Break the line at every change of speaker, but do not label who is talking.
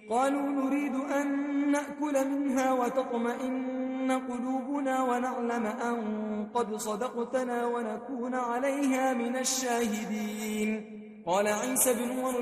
قالوا نريد أن نأكل منها وتطمئن قلوبنا ونعلم أن قد صدقتنا ونكون عليها من الشاهدين. قال عيسى بن مريم